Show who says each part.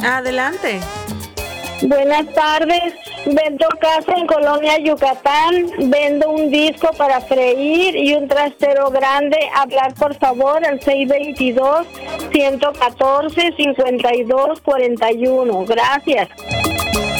Speaker 1: Adelante.
Speaker 2: Buenas tardes, vendo casa en Colonia Yucatán, vendo un disco para freír y un trastero grande. Hablar por favor al 622-114-5241. Gracias.